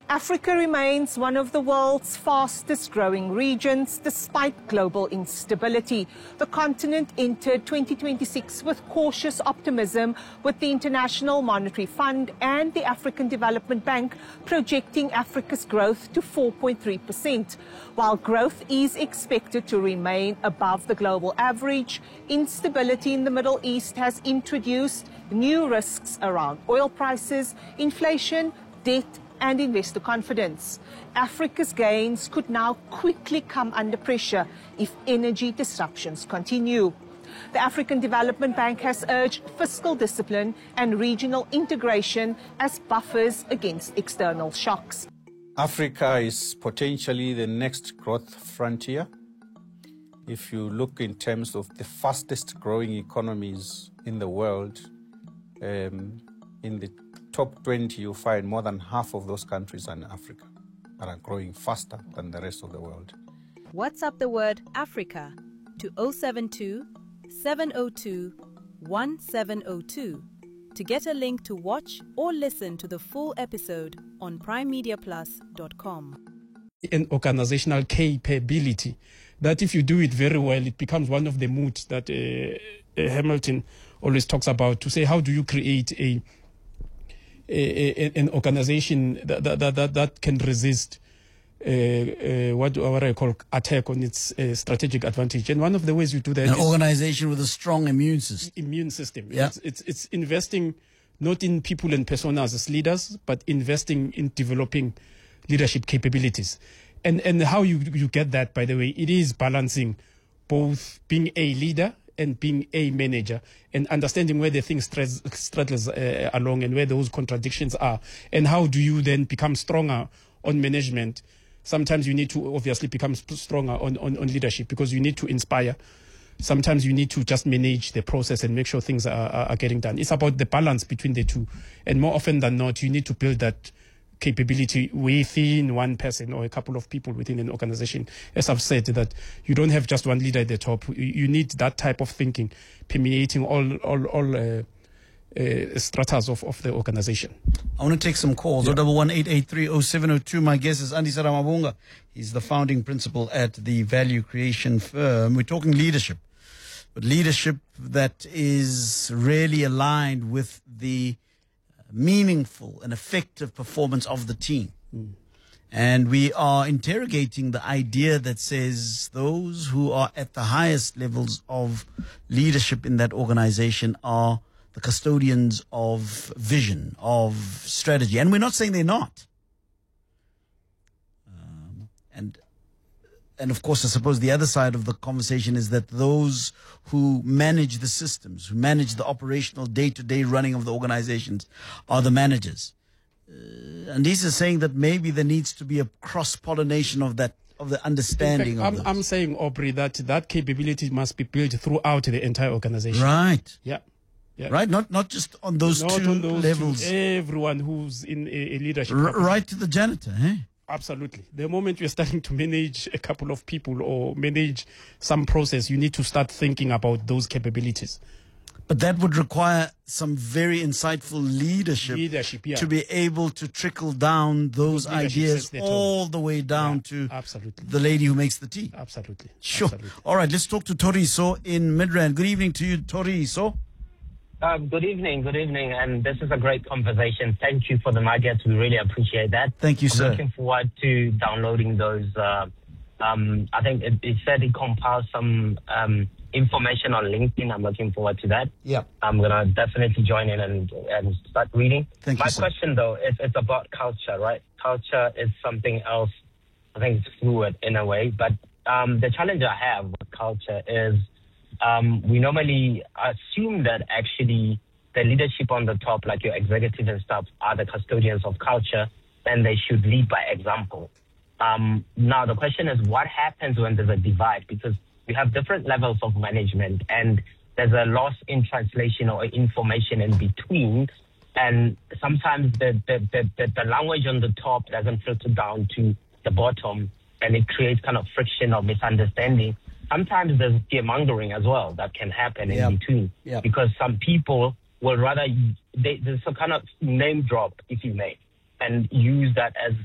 Africa remains one of the world's fastest growing regions despite global instability. The continent entered 2026 with cautious optimism, with the International Monetary Fund and the African Development Bank projecting Africa's growth to 4.3%. While growth is expected to remain above the global average, instability in the Middle East has introduced new risks around oil prices, inflation, debt, and investor confidence. Africa's gains could now quickly come under pressure if energy disruptions continue. The African Development Bank has urged fiscal discipline and regional integration as buffers against external shocks. Africa is potentially the next growth frontier. If you look in terms of the fastest growing economies in the world, in the top 20, you'll find more than half of those countries are in Africa and are growing faster than the rest of the world. WhatsApp the word Africa to 072 702 1702 to get a link to watch or listen to the full episode on primemediaplus.com. An organizational capability that if you do it very well, it becomes one of the moods that Hamilton always talks about, to say, how do you create an organization that can resist what I call attack on its strategic advantage. And one of the ways you do that an is organization with a strong immune system. Yeah. It's investing not in people and personas as leaders, but investing in developing leadership capabilities. And how you get that, by the way, it is balancing both being a leader and being a manager, and understanding where the thing straddles along and where those contradictions are, and how do you then become stronger on management. Sometimes you need to obviously become stronger on leadership, because you need to inspire. Sometimes you need to just manage the process and make sure things are getting done. It's about the balance between the two, and more often than not, you need to build that capability within one person or a couple of people within an organization. As I've said, that you don't have just one leader at the top. You need that type of thinking permeating all stratas of the organization. I want to take some calls. 011-883-0702. My guest is Andisa Ramabunga. He's the founding principal at the Value Creation Firm. We're talking leadership, but leadership that is really aligned with the meaningful and effective performance of the team. And we are interrogating the idea that says those who are at the highest levels of leadership in that organization are the custodians of vision, of strategy. And we're not saying they're not. And of course, I suppose the other side of the conversation is that those who manage the systems, who manage the operational day-to-day running of the organizations, are the managers. And this is saying that maybe there needs to be a cross-pollination of that, of the understanding. In fact, I'm saying, Aubrey, that capability must be built throughout the entire organization. Right. Yeah. Right. Not just on those two levels. Everyone who's in a leadership. Right to the janitor, eh? Absolutely. The moment you're starting to manage a couple of people or manage some process, you need to start thinking about those capabilities. But that would require some very insightful leadership yeah. to be able to trickle down those ideas all the way down to the lady who makes the tea. Absolutely. Sure. Absolutely. All right, let's talk to Toriso in Midrand. Good evening to you, Toriso. Good evening, and this is a great conversation. Thank you for the nuggets. We really appreciate that. Thank you, sir. I'm looking forward to downloading those. I think it said it compiles some information on LinkedIn. I'm looking forward to that. Yeah. I'm going to definitely join in and start reading. Thank you, My sir. question, though, it's about culture, right? Culture is something else. I think it's fluid in a way. But the challenge I have with culture is we normally assume that actually the leadership on the top, like your executive and staff, are the custodians of culture, and they should lead by example. Now, the question is, what happens when there's a divide? Because we have different levels of management, and there's a loss in translation or information in between. And sometimes the language on the top doesn't filter down to the bottom, and it creates kind of friction or misunderstanding. Sometimes there's fear-mongering as well that can happen in between, because some people will rather, there's some kind of name drop, if you may, and use that as